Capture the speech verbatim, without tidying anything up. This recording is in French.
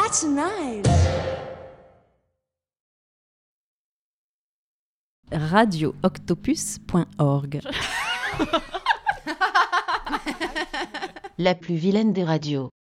That's nice. radio octopus point org. La plus vilaine des radios.